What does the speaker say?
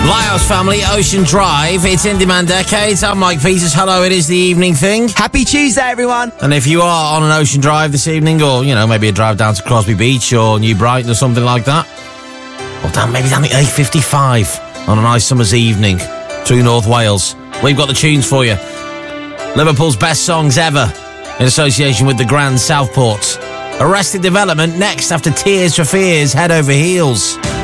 Lighthouse family, Ocean Drive. It's In Demand Decades. I'm Mike Peters. Hello, it is the evening thing. Happy Tuesday, everyone. And if you are on an Ocean Drive this evening, or, you know, maybe a drive down to Crosby Beach or New Brighton or something like that, or maybe down the A55 on a nice summer's evening through North Wales, we've got the tunes for you. Liverpool's best songs ever in association with the Grand Southport. Arrested Development next after Tears for Fears, Head Over Heels.